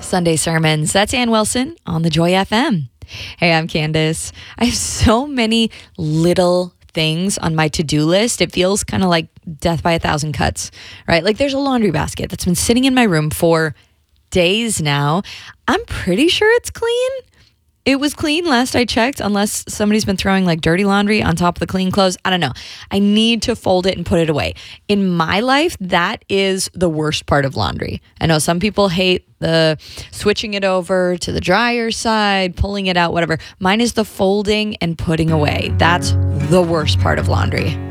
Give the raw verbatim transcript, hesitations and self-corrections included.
Sunday Sermons. That's Ann Wilson on the Joy F M. Hey, I'm Candace. I have so many little things on my to-do list. It feels kind of like death by a thousand cuts, right? Like there's a laundry basket that's been sitting in my room for days now. I'm pretty sure it's clean. It was clean last I checked, unless somebody's been throwing like dirty laundry on top of the clean clothes. I don't know. I need to fold it and put it away. In my life, that is the worst part of laundry. I know some people hate the switching it over to the dryer side, pulling it out, whatever. Mine is the folding and putting away. That's the worst part of laundry.